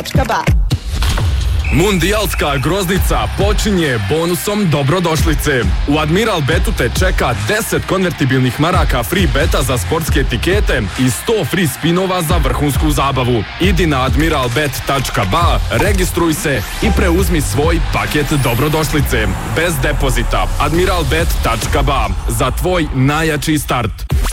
Ba. Mundijalska groznica počinje bonusom dobrodošlice. U Admiral Betu te čeka 10 konvertibilnih maraka free beta za sportske etikete i 100 free spinova za vrhunsku zabavu. Idi na admiralbet.ba, registruj se i preuzmi svoj paket dobrodošlice. Bez depozita. admiralbet.ba. Za tvoj najjači start.